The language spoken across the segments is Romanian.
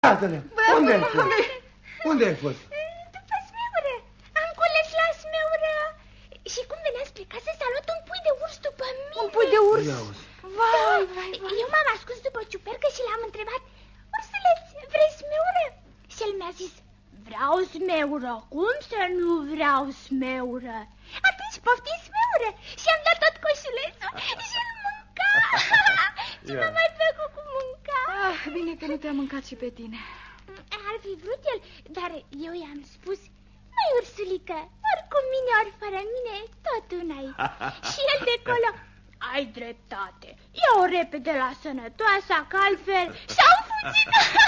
Iată-le! Unde ai fost? Unde ai fost? După smeură. Am cules la smeură. Și cum venea spre casă, s-a luat un pui de urs după mine. Un pui de urs? Vai. Eu m-am ascuns după ciupercă și l-am întrebat: ursuleț, vrei smeură? Și el mi-a zis: vreau smeură. Cum să nu vreau smeură? Atunci poftim smeură. Și am dat tot coșulețul și îl mânca. Și m-a mai plăcut cu mânca. Bine că nu te-a mâncat și pe tine. Ar fi vrut el, dar eu i-am spus: măi, ursulică, ori cu mine, ori fără mine, tot una-i. Și el de acolo: ai dreptate, ia-o repede la sănătoasa, că altfel s-au fugit.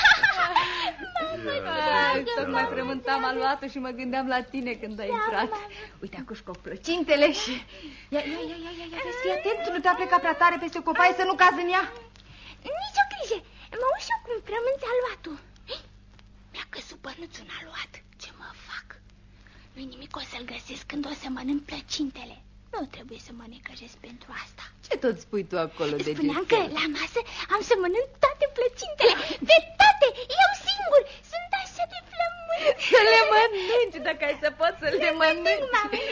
Tocmai frământam aluatul și mă gândeam la tine când ai intrat. Uite, acum cu plăcintele și... Ia, fii atent, nu te-a plecat prea tare peste copaie să nu cazi în ea. Nici o grijă, mă uit și eu cum frămânți aluatul. Mi-a căzut bănuțul în aluat. Ce mă fac? Nu-i nimic, o să-l găsesc când o să mănânc plăcintele. Nu trebuie să mă necăjesc pentru asta. Ce tot spui tu acolo de spuneam că la masă am să mănânc toate plăcintele. Pe toate, eu singur. Sunt așa de flământ. Să le mănânci, dacă ai să poți să le mănânci.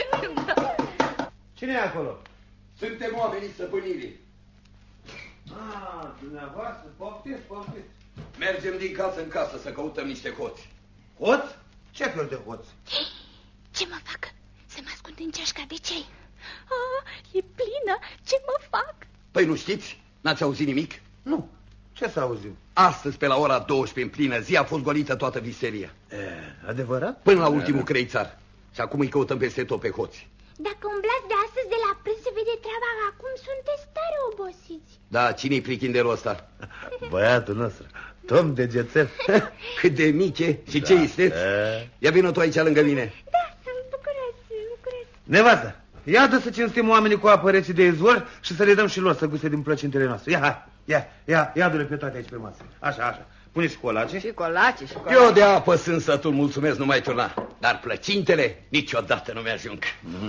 Cine e acolo? Suntem oamenii stăpânirii. Dumneavoastră, poftiți. Mergem din casă în casă să căutăm niște hoți. Hoți? Ce fel de hoți? Ce mă fac? Să mă ascund în ceașca de ceai. E plină. Ce mă fac? Păi nu știți? N-ați auzit nimic? Nu. Ce să auzim? Astăzi, pe la ora 12 în plină zi, a fost golită toată viseria. Adevărat? Până la ultimul creițar. Și acum îi căutăm peste tot pe hoți. Dacă umblați de astăzi de la prânz, se vede treaba. Acum sunteți tare obosiți. Da, cine-i prichindelul ăsta? Băiatul nostru, Tom Degețel. Cât de mic e și ce isteți? Ia vină tu aici lângă mine. Da, bucurați. Nevastă, ia dă să cinstim oamenii cu apă rece de izvor și să le dăm și lor să guste din plăcintele noastre. Ia du-le pe toate aici pe masă. Așa. Pune și colace. Și colace. Eu de apă sunt sătul, mulțumesc, nu mai turna. Dar plăcintele niciodată nu mi-ajung.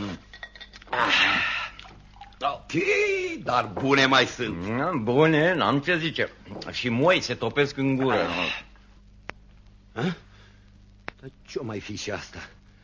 Ok, dar bune mai sunt. Bune, n-am ce zice. Și moi se topesc în gură. Dar ce-o mai fi și asta?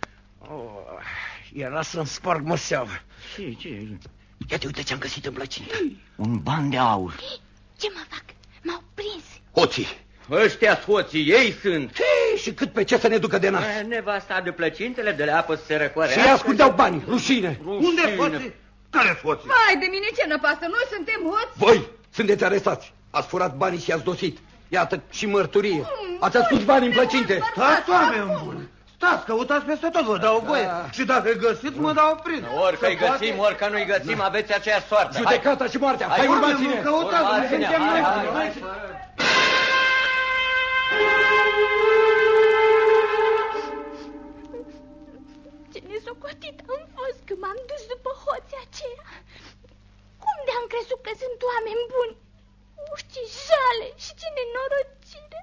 Era să-mi sparg măseava. Ce? Ia te uite ce-am găsit în plăcintă. Un ban de aur. Ce mă fac? M-au prins. Hoții. Ăștia hoții, ei sunt. Și cât pe ce să ne ducă de nas? Nevasta de plăcintele, de la apă să se răcoare. Și ascundeau bani, rușine. Unde hoții? Care hoții? Vai de mine, ce năpasă, noi suntem hoți. Voi sunteți arestați. Ați furat banii și ați dosit. Iată și mărturie. Ați ascuns bani în plăcinte. Stați, oameni buni. Stați, căutați peste tot, vă dau voie. Și dacă îi găsiți, mă dau prins. Ori că-i găsim, ori că nu-i găsim, aveți aceeași soartă. Judecata și moartea. Hai, urmați-ne. Urmați-ne, hai. Ce nesocotit am fost că m-am dus după hoții aceia. Cum de-am crezut că sunt oameni buni? Ce jale și ce nenorocire.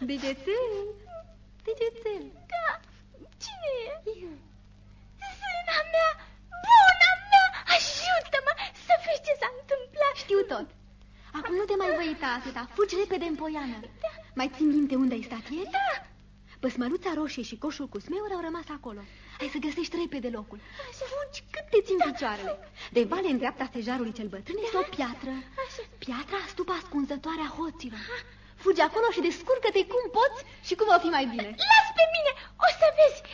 Degețel. Da, cine e? Zâna mea, buna mea, ajută-mă să vezi ce s-a întâmplat. Știu tot. Acum nu te mai voi uita atâta, fugi repede în poiană. Mai țin minte unde ai stat ieri? Da. Păsmăluța roșie și coșul cu smeură au rămas acolo. Hai să găsești repede locul. Așa. Fugi cât te țin picioarele. De vale în dreapta stejarului cel bătrân este o piatră. Așa. Piatra stupa ascunzătoare a hoților. Fugi acolo și descurcă-te cum poți și cum va fi mai bine. Las pe mine, o să vezi.